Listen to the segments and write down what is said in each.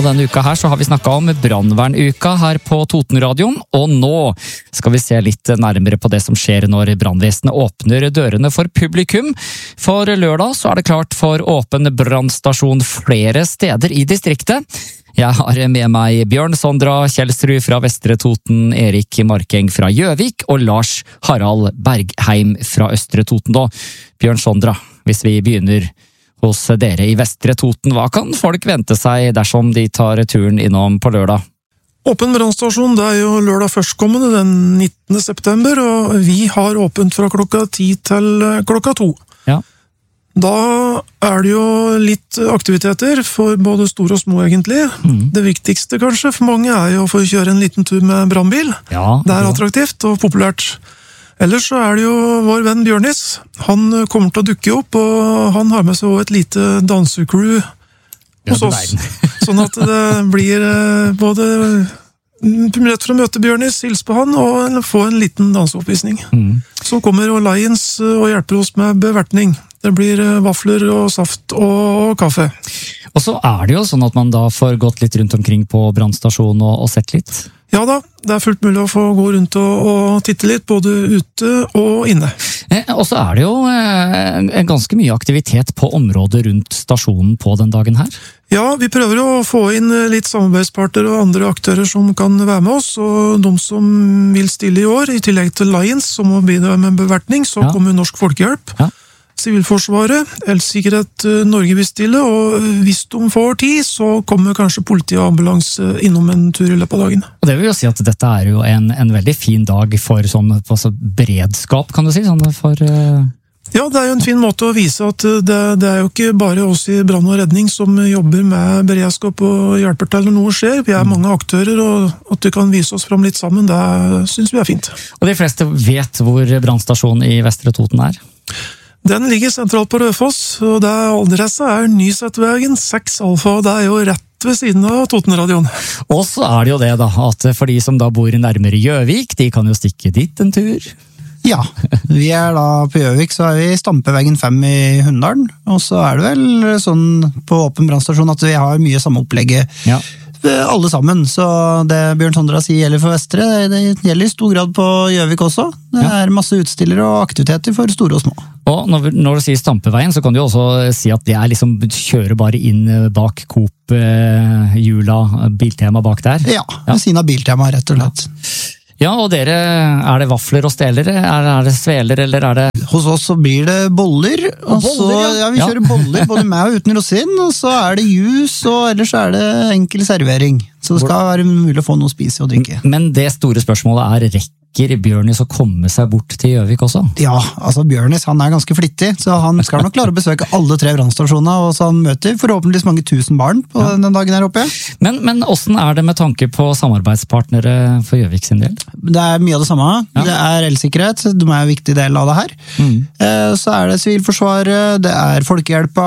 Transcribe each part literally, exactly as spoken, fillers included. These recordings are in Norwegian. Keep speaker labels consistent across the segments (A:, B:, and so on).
A: denne uka her så har vi snakket om brannvernuka her på Totenradioen, og nå skal vi se litt nærmere på det som skjer når brannvesenet åpner dørene for publikum. For lørdag så er det klart for åpen brannstasjon flere steder i distriktet. Jeg har med meg Bjørn Sondra Kjelsrud fra Vestre Toten, Erik Markeng fra Gjøvik og Lars Harald Bergheim fra Østre Toten. Da, Bjørn Sondra, hvis vi begynner hos dere i Vestre Toten, hva kan folk vente seg dersom de tar turen innom på lørdag?
B: Åpen brannstasjon, det er jo lørdag førstkommende, den nittende september, og vi har åpent fra klokka ti til klokka to.
A: Ja.
B: Da er det jo litt aktiviteter for både store og små egentlig. Mm. Det viktigste kanskje for mange er jo å få kjøre en liten tur med brannbil.
A: Ja,
B: det er attraktivt og populært. Ellers så er det jo vår venn Bjørnis. Han kommer til å dukke opp, og han har med seg også et lite dansecrew hos oss. Sånn at det blir både mulighet for å møte Bjørnis, hilse på han, og få en liten danseoppvisning. Mm. Så kommer Lions og hjelper oss med bevertning. Det blir vafler og saft og kaffe.
A: Og så er det jo sånn at man da får gått litt rundt omkring på brannstasjonen og, og sett litt.
B: Ja da, det er fullt mulig å få gå rundt og, og titte litt, både ute og inne.
A: Eh, og så er det jo eh, ganske mye aktivitet på området rundt stasjonen på den dagen her.
B: Ja, vi prøver å få inn litt samarbeidsparter og andre aktører som kan være med oss, og de som vil stille i år, i tillegg til Lions, som må bidra med bevertning, så ja. Kommer Norsk Folkehjelp. Ja. Sivilforsvaret, Elsikkerhet Norge vil stille, og hvis de får tid, så kommer kanskje politi og ambulanse innom en tur i løpet av dagen.
A: Og det vil jo si at dette er jo en, en veldig fin dag for sånn, altså beredskap, kan du si? Sånn for, uh...
B: Ja, det er jo en fin måte å vise at det, det er jo ikke bare oss i brann og redning som jobber med beredskap og hjelper til når noe skjer. Vi er mange aktører, og at du kan vise oss fram litt sammen, det synes vi er fint.
A: Og de fleste vet hvor brannstasjonen i Vestre Toten er?
B: Den ligger sentralt på Rødfoss, og det er adressa er Nysettveien seks alfa, og det er jo rett ved siden av Totenradioen.
A: Og så er det jo det da, at for de som da bor nærmere Gjøvik, de kan jo stikke dit en tur.
C: Ja, vi er da på Gjøvik, så er vi i Stampeveggen fem i Hunndalen, og så er det vel sånn på åpen brannstasjon at vi har mye samme opplegget. Ja. Alle sammen, så det Bjørn Sondra sier gjelder for Vestre, det gjelder i stor grad på Gjøvik også. Det er masse utstillere og aktiviteter for store og små.
A: Og når, når du sier Stampeveien, så kan du også si at det er liksom kjøre bare inn bak Coop, eh, Jula, Biltema bak der.
C: Ja, ved siden av Biltema, rett og slett.
A: Ja, og dere, er det vafler og steler, er, er det sveler, eller er det...
C: Hos oss så blir det boller, og, og boller, så, ja, vi kjører ja. boller, både med og uten rosin, og så er det jus, og ellers er det enkel servering. Så det skal være mulig å få noe å spise og drikke.
A: Men det store spørsmålet er, rekker Bjørnis å komme seg bort til Gjøvik også?
C: Ja, altså Bjørnis, han er ganske flittig, så han skal nok klare å besøke alle tre brannstasjoner, og så han møter forhåpentligvis mange tusen barn på ja. den dagen her oppe. Men,
A: men hvordan er det med tanke på samarbeidspartnere for Gjøvik sin del?
C: Det er mye av det samme. Ja. Det er elsikkerhet, de er en viktig del av det her. Mm. Så er det Sivilforsvaret, det er Folkehjelpa,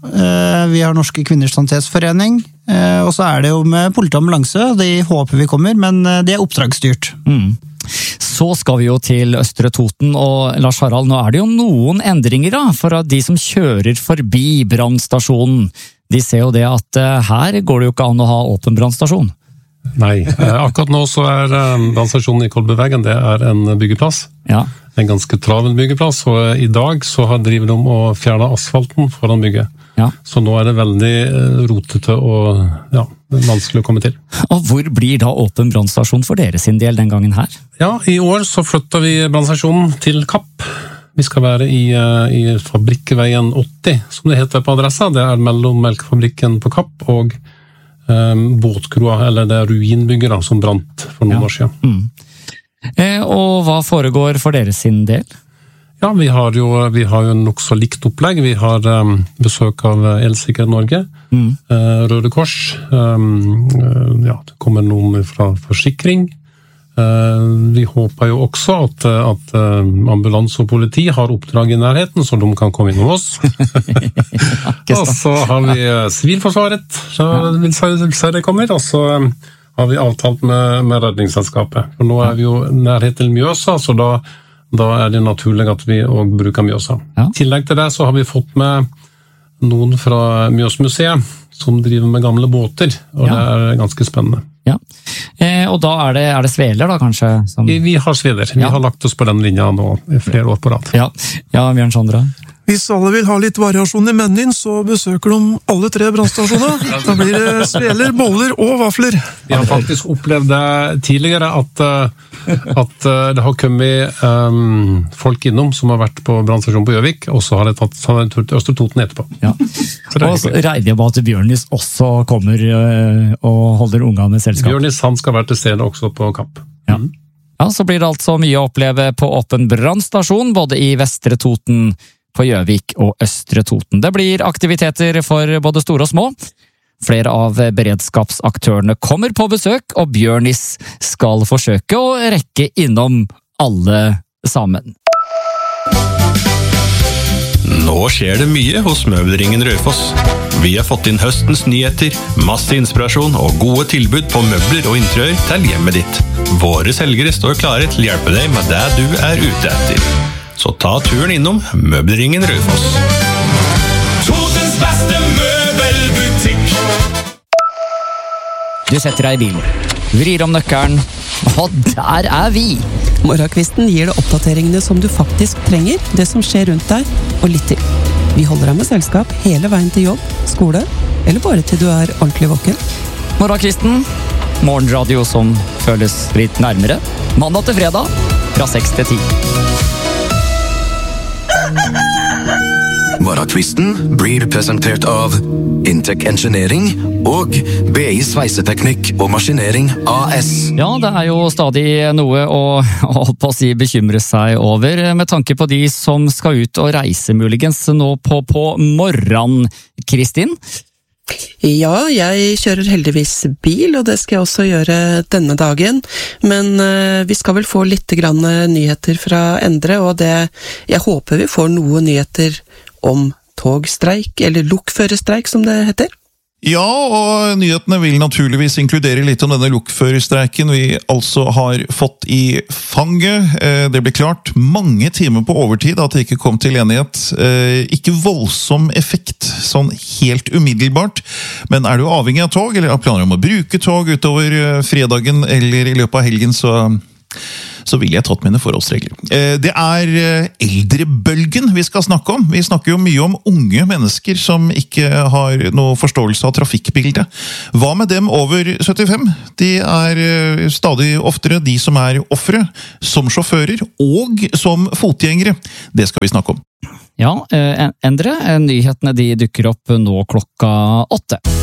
C: vi har Norske Kvinners Sanitetsforening, og så er det jo med politi og ambulanse, de håper vi kommer, men det er oppdragsstyrt. Mm.
A: Så skal vi jo til Østre Toten, og Lars Harald, nå er det jo noen endringer da, for at de som kjører forbi brannstasjonen, de ser jo det at her går det jo ikke an å ha åpen brannstasjon.
D: Nei, akkurat nå så er brannstasjonen i Kolbeveggen, det er en byggeplass. Ja. En ganske travel byggeplass, og i dag så har driver de å fjerne asfalten foran bygget. Ja. Så nå er det veldig rotete og ja, vanskelig å komme til.
A: Og hvor blir da åpen brannstasjon for dere sin del den gangen her?
D: Ja, i år så flytter vi brannstasjonen til Kapp. Vi skal være i, i Fabrikkveien åtti, som det heter på adressa. Det er mellom melkefabrikken på Kapp og um, båtkroa, eller det ruinbygget da, som brant for noen ja. år siden.
A: Mm. Eh, og hva foregår for dere sin del?
D: Ja, vi har jo, vi har jo nok så likt opplegg. Vi har um, besøk av Elsikkerhet Norge, mm. uh, Røde Kors, um, uh, ja, det kommer noen fra forsikring. Uh, vi håper jo også at, at uh, ambulans og politi har oppdrag i nærheten, så de kan komme innom oss. Og så har vi Sivilforsvaret, så vil si det kommer, og så um, har vi avtalt med, med Redningsselskapet. For nå er vi jo nærhet til Mjøsa, så da Da er det naturlig at vi også bruker Mjøsa. Ja. I tillegg til det så har vi fått med noen fra Mjøsmuseet som driver med gamle båter, og ja. Det er ganske spennende.
A: Ja, eh, og da er det, er det sveler da, kanskje? Som...
D: Vi, vi har sveler. Vi ja. Har lagt oss på den linja nå i flere år på rad.
A: Ja, ja Bjørn Sondre.
B: Hvis alle vil ha litt variasjon i menyen, så besøker de alle tre brannstasjoner. Da blir det sveler, boller og vafler.
D: Vi har faktisk opplevd det tidligere at, at det har kommet um, folk innom som har vært på brannstasjonen på Gjøvik, og så har de tatt en tur til Østre Toten etterpå.
A: Ja. Og så regner jeg på at Bjørnis også kommer og holder ungene med selskap.
D: Bjørnis, han skal være til stede også på kamp.
A: Ja. Ja, så blir det altså mye å oppleve på åpen brannstasjon, både i Vestre Toten, på Gjøvik og Østre Toten. Det blir aktiviteter for både store og små. Flere av beredskapsaktørene kommer på besøk, og Bjørnis skal forsøke å rekke innom alle sammen.
E: Nå skjer det mye hos Møbelringen Raufoss. Vi har fått inn høstens nyheter, masse inspirasjon og gode tilbud på møbler og interiør til hjemmet ditt. Våre selgere står klare til å hjelpe deg med det du er ute etter. Så ta turen innom Møbelringen Raufoss.
F: Totens beste møbelbutikk.
A: Du setter deg i bilen, vrir om nøkkelen, og der er vi!
G: Morgenkvisten gir deg oppdateringene som du faktisk trenger, det som skjer rundt deg, og litt til. Vi holder deg med selskap hele veien til jobb, skole, eller bare til du er ordentlig våken.
A: Morgenkvisten, morgenradio som føles litt nærmere, mandag til fredag, fra seks til ti.
H: Morgenkvisten blir presentert av Intec Engineering og B I Sveiseteknikk og Maskinering A S.
A: Ja, det er jo stadig noe å, å på å si bekymre seg over, med tanke på de som skal ut og reise muligens nå på, på morgenen, Kristin.
G: Ja, jeg kjører heldigvis bil, og det skal jeg også gjøre denne dagen, men uh, vi skal vel få litt grann nyheter fra Endre, og det, jeg håper vi får noen nyheter om togstreik, eller lokførerstreik som det heter.
I: Ja, og nyhetene vil naturligvis inkludere litt om denne lokførerstreiken vi altså har fått i fanget. Det ble klart mange timer på overtid at det ikke kom til enighet. Ikke voldsom effekt, sånn helt umiddelbart, men er du avhengig av tog, eller har planer om å bruke tog utover fredagen eller i løpet av helgen, så... så ville jeg tatt mine forholdsregler. Det er eldrebølgen vi skal snakke om. Vi snakker jo mye om unge mennesker som ikke har noe forståelse av trafikkbildet. Hva med dem over syttifem? De er stadig oftere de som er offre, som sjåfører og som fotgjengere. Det skal vi snakke om.
A: Ja, Endre, nyhetene de dukker opp nå klokka åtte.